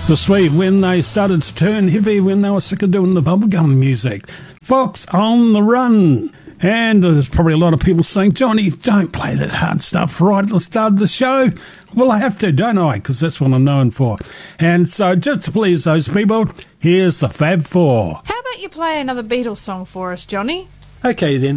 The Sweet when they started to turn heavy when they were sick of doing the bubblegum music. Fox on the Run. And there's probably a lot of people saying, Johnny, don't play that hard stuff right at the start of the show. Well, I have to, don't I? Because that's what I'm known for. And so just to please those people, here's the Fab Four. How about you play another Beatles song for us, Johnny? Okay, then.